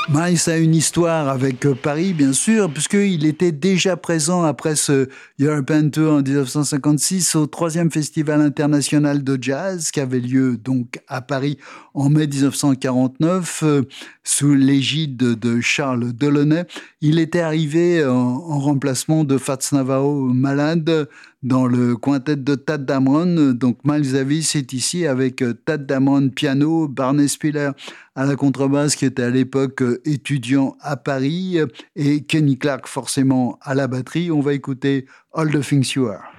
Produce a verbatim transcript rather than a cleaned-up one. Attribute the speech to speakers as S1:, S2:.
S1: Miles a une histoire avec euh, Paris, bien sûr, puisqu'il était déjà présent après ce European Tour en dix-neuf cent cinquante-six au troisième Festival international de jazz qui avait lieu donc à Paris en mai dix-neuf cent quarante-neuf euh, sous l'égide de, de Charles Delaunay. Il était arrivé en, en remplacement de Fats Navarro malade dans le quintet de Tadd Dameron. Donc Miles Davis est ici avec euh, Tadd Dameron piano, Barney Spiller à la contrebasse qui était à l'époque euh, étudiant à Paris et Kenny Clarke forcément à la batterie. On va écouter All the Things You Are.